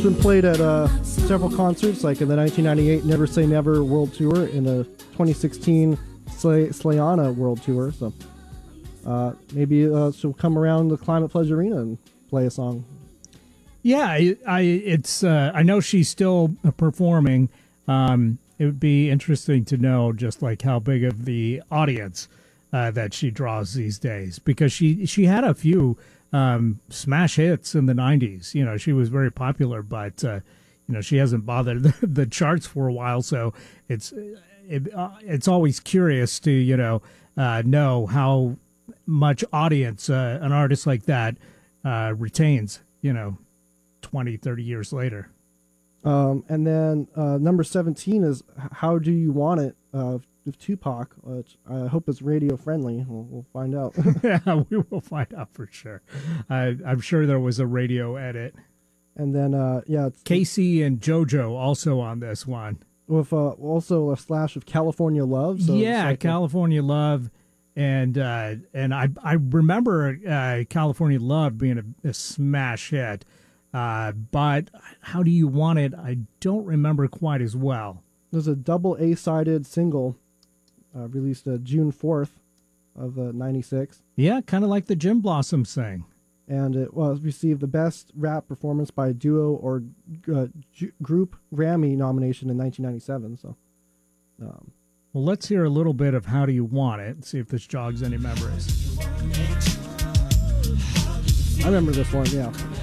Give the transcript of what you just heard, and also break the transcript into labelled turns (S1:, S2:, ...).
S1: Been played at several concerts, like in the 1998 Never Say Never World Tour, in the 2016 Slayana World Tour. So maybe she'll come around the Climate Pledge Arena and play a song.
S2: Yeah, I know she's still performing. It would be interesting to know just like how big of the audience that she draws these days, because she had a few smash hits in the 90s. You know, she was very popular, but she hasn't bothered the charts for a while. So it's always curious to know how much audience an artist like that retains. 20, 30 years later.
S1: And then number 17 is How Do You Want It with Tupac, which I hope is radio friendly. We'll find out.
S2: Yeah, we will find out for sure. I'm sure there was a radio edit.
S1: And then,
S2: Casey and JoJo also on this one.
S1: With also a slash of California Love. So
S2: yeah, California Love. And I remember California Love being a smash hit. But How Do You Want It, I don't remember quite as well.
S1: There's a double A-sided single released June 4th of 96.
S2: Yeah, kind of like the Jim Blossoms thing.
S1: And it received the Best Rap Performance by Duo or Group Grammy nomination in 1997. So,
S2: well, let's hear a little bit of How Do You Want It and see if this jogs any memories.
S1: I remember this one, yeah.